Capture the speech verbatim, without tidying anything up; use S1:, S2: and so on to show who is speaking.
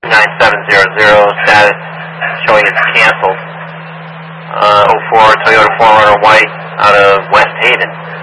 S1: nine seven zero zero, status showing it's canceled. Uh, oh four Toyota four runner white out of West Haven.